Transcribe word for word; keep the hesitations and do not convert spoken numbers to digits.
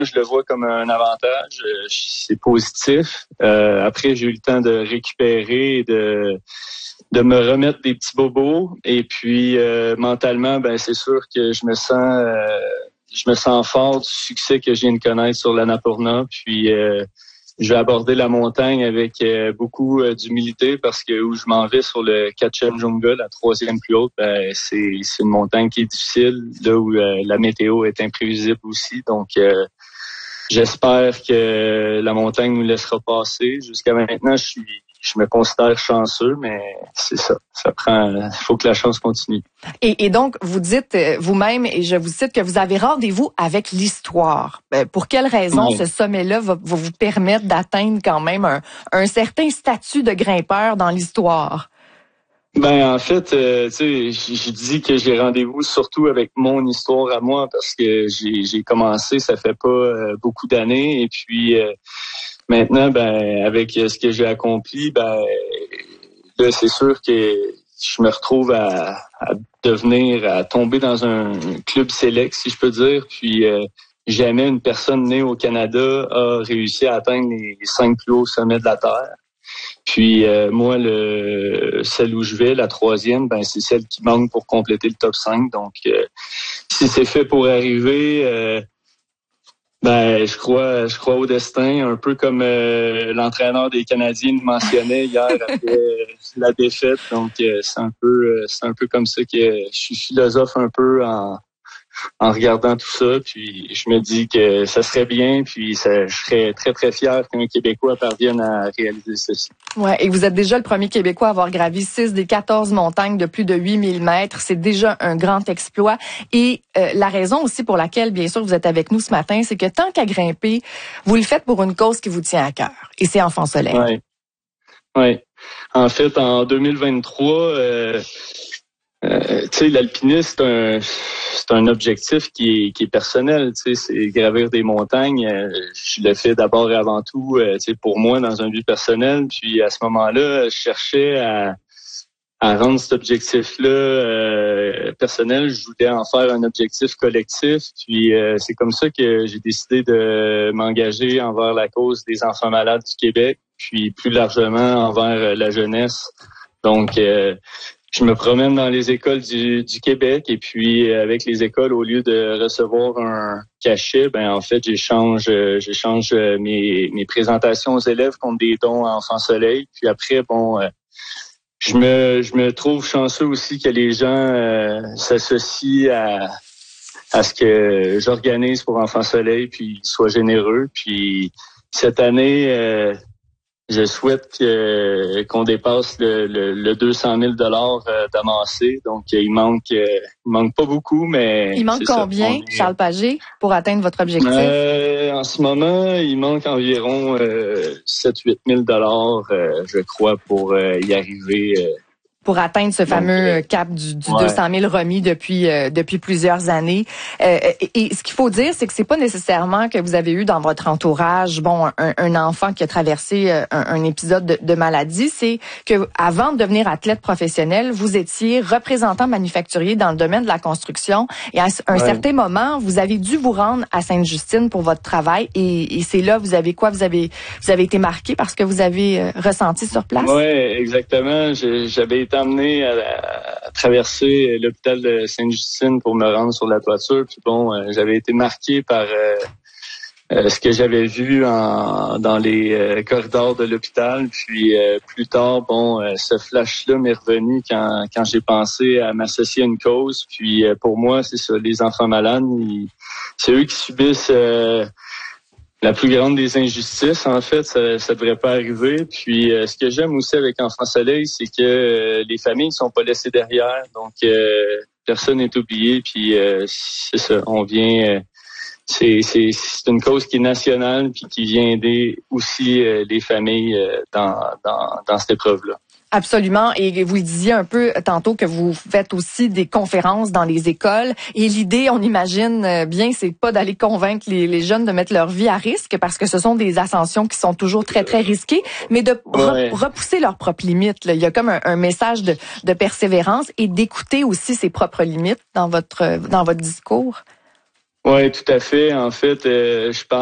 je le vois comme un avantage. Euh, c'est positif. Euh, après, j'ai eu le temps de récupérer et de de me remettre des petits bobos. Et puis, euh, mentalement, ben c'est sûr que je me sens euh, je me sens fort du succès que je viens de connaître sur l'Annapurna. Puis, euh, je vais aborder la montagne avec euh, beaucoup euh, d'humilité parce que où je m'en vais sur le Kanchenjunga, la troisième plus haute, ben, c'est, c'est une montagne qui est difficile, là où euh, la météo est imprévisible aussi. Donc, euh, j'espère que la montagne nous laissera passer. Jusqu'à maintenant, je suis, je me considère chanceux, mais c'est ça. Ça prend, il faut que la chance continue. Et, et donc, vous dites vous-même, et je vous cite que vous avez rendez-vous avec l'histoire. Pour quelle raison oui. ce sommet-là va, va vous permettre d'atteindre quand même un, un certain statut de grimpeur dans l'histoire? Ben en fait, euh, tu sais, j'ai dit que j'ai rendez-vous surtout avec mon histoire à moi parce que j'ai, j'ai commencé, ça fait pas euh, beaucoup d'années, et puis euh, maintenant, ben avec ce que j'ai accompli, ben là c'est sûr que je me retrouve à, à devenir, à tomber dans un club select, si je peux dire, puis euh, jamais une personne née au Canada a réussi à atteindre les cinq plus hauts sommets de la Terre. Puis euh, moi, le celle où je vais, la troisième, ben c'est celle qui manque pour compléter le top cinq. Donc, euh, si c'est fait pour arriver, euh, ben je crois, je crois au destin, un peu comme euh, l'entraîneur des Canadiens le mentionnait hier après la défaite. Donc, euh, c'est un peu, c'est un peu comme ça que je suis philosophe un peu en. en regardant tout ça, puis je me dis que ça serait bien, puis ça, je serais très, très fier qu'un Québécois parvienne à réaliser ceci. Ouais, et vous êtes déjà le premier Québécois à avoir gravi six des quatorze montagnes de plus de huit mille mètres. C'est déjà un grand exploit. Et euh, la raison aussi pour laquelle, bien sûr, vous êtes avec nous ce matin, c'est que tant qu'à grimper, vous le faites pour une cause qui vous tient à cœur. Et c'est Enfants Soleil. Oui. Oui. En fait, en deux mille vingt-trois... Euh, Euh, tu sais, l'alpinisme, c'est un, c'est un objectif qui est, qui est personnel. Tu sais, c'est gravir des montagnes. Euh, je le fais d'abord et avant tout, euh, tu sais, pour moi dans un but personnel. Puis à ce moment-là, je cherchais à, à rendre cet objectif-là euh, personnel. Je voulais en faire un objectif collectif. Puis euh, c'est comme ça que j'ai décidé de m'engager envers la cause des enfants malades du Québec, puis plus largement envers la jeunesse. Donc euh, je me promène dans les écoles du, du Québec et puis avec les écoles, au lieu de recevoir un cachet, ben en fait j'échange, j'échange mes, mes présentations aux élèves contre des dons à Enfants Soleil. Puis après, bon, je me je me trouve chanceux aussi que les gens euh, s'associent à à ce que j'organise pour Enfants Soleil, puis soient généreux. Puis cette année. Euh, Je souhaite que, qu'on dépasse le, le, le deux cent mille dollars euh, d'amassé. Donc, il manque, euh, il manque pas beaucoup, mais... Il manque combien, est... Charles Pagé, pour atteindre votre objectif? Euh, en ce moment, il manque environ euh, sept à huit mille dollars, euh, je crois, pour euh, y arriver... Euh, pour atteindre ce fameux Donc, cap du, du ouais. deux cent mille remis depuis euh, depuis plusieurs années. Euh, et, et ce qu'il faut dire, c'est que c'est pas nécessairement que vous avez eu dans votre entourage, bon, un, un enfant qui a traversé un, un épisode de, de maladie. C'est que avant de devenir athlète professionnel, vous étiez représentant manufacturier dans le domaine de la construction. Et à un ouais. certain moment, vous avez dû vous rendre à Sainte-Justine pour votre travail. Et, et c'est là, vous avez quoi Vous avez vous avez été marqué par ce que vous avez euh, ressenti sur place. Oui, exactement. J'ai, j'avais été amené à, à traverser l'hôpital de Sainte-Justine pour me rendre sur la toiture. Puis bon, euh, j'avais été marqué par euh, euh, ce que j'avais vu en, dans les euh, corridors de l'hôpital. Puis euh, plus tard, bon, euh, ce flash-là m'est revenu quand, quand j'ai pensé à m'associer à une cause. Puis euh, pour moi, c'est ça, les enfants malades, ils, c'est eux qui subissent... Euh, la plus grande des injustices, en fait, ça, ça devrait pas arriver. Puis, euh, ce que j'aime aussi avec Enfants Soleil, c'est que euh, les familles ne sont pas laissées derrière. Donc, euh, personne n'est oublié. Puis, euh, c'est ça, on vient... Euh, c'est, c'est, c'est une cause qui est nationale puis qui vient aider aussi euh, les familles euh, dans, dans, dans cette épreuve-là. Absolument. Et vous disiez un peu tantôt que vous faites aussi des conférences dans les écoles. Et l'idée, on imagine bien, c'est pas d'aller convaincre les, les jeunes de mettre leur vie à risque parce que ce sont des ascensions qui sont toujours très, très risquées, mais de ouais. re- repousser leurs propres limites. Là. Il y a comme un, un message de, de persévérance et d'écouter aussi ses propres limites dans votre, dans votre discours. Oui, tout à fait. En fait, euh, je pense